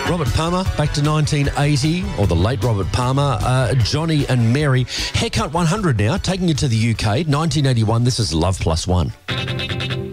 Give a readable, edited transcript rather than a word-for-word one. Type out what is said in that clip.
Robert Palmer, back to 1980, or the late Robert Palmer. Johnny and Mary. Haircut 100 now, taking you to the UK. 1981, this is Love Plus One.